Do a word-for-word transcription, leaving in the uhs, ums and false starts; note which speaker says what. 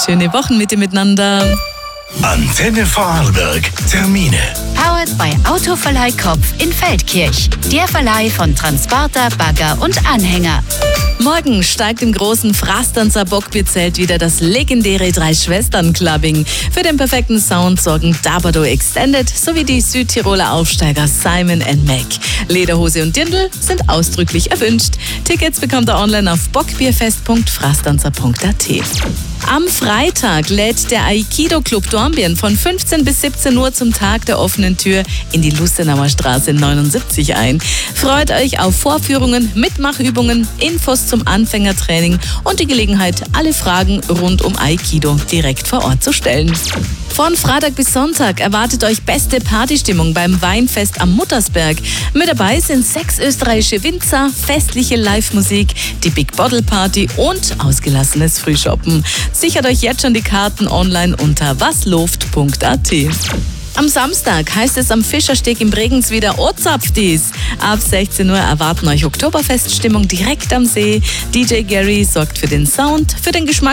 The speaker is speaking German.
Speaker 1: schöne Wochenmitte miteinander.
Speaker 2: Antenne Vorarlberg. Termine.
Speaker 3: Powered by Autoverleih Kopf in Feldkirch. Der Verleih von Transporter, Bagger und Anhänger.
Speaker 1: Morgen steigt im großen Frastanzer Bockbierzelt wieder das legendäre Drei-Schwestern-Clubbing. Für den perfekten Sound sorgen Dabado Extended sowie die Südtiroler Aufsteiger Simon and Mac. Lederhose und Dirndl sind ausdrücklich erwünscht. Tickets bekommt ihr online auf bockbierfest punkt frastanzer punkt a t. Am Freitag lädt der Aikido Club Dornbirn von fünfzehn bis siebzehn Uhr zum Tag der offenen Tür in die Lustenauer Straße neunundsiebzig ein. Freut euch auf Vorführungen, Mitmachübungen, Infos zum Anfängertraining und die Gelegenheit, alle Fragen rund um Aikido direkt vor Ort zu stellen. Von Freitag bis Sonntag erwartet euch beste Partystimmung beim Weinfest am Muttersberg. Mit dabei sind sechs österreichische Winzer, festliche Live-Musik, die Big Bottle Party und ausgelassenes Frühshoppen. Sichert euch jetzt schon die Karten online unter wasloft punkt a t. Am Samstag heißt es am Fischersteg im Bregenz wieder Ozapftis. Ab sechzehn Uhr erwarten euch Oktoberfeststimmung direkt am See. D J Gary sorgt für den Sound, für den Geschmack